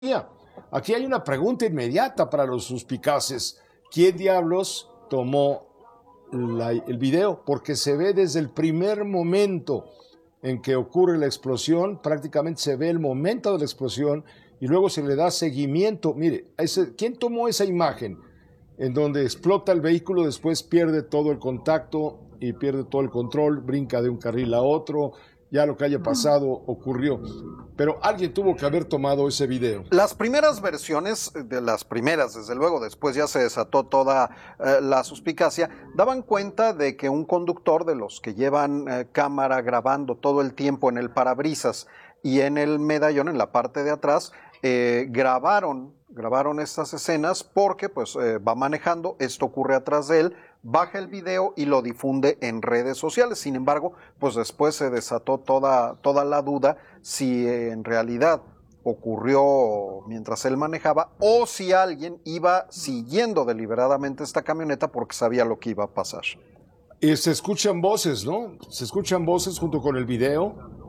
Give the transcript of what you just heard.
Aquí hay una pregunta inmediata para los suspicaces. ¿Quién diablos tomó el video? Porque se ve desde el primer momento en que ocurre la explosión, prácticamente se ve el momento de la explosión y luego se le da seguimiento. Mire, ¿quién tomó esa imagen en donde explota el vehículo, después pierde todo el contacto y pierde todo el control, brinca de un carril a otro? Ya lo que haya pasado ocurrió, pero alguien tuvo que haber tomado ese video. Las primeras versiones, de las primeras, desde luego, después ya se desató toda la suspicacia, daban cuenta de que un conductor de los que llevan cámara grabando todo el tiempo en el parabrisas y en el medallón, en la parte de atrás, grabaron estas escenas porque pues va manejando, esto ocurre atrás de él, baja el video y lo difunde en redes sociales. Sin embargo, pues después se desató toda la duda si en realidad ocurrió mientras él manejaba o si alguien iba siguiendo deliberadamente esta camioneta porque sabía lo que iba a pasar. Se escuchan voces, ¿no? Se escuchan voces junto con el video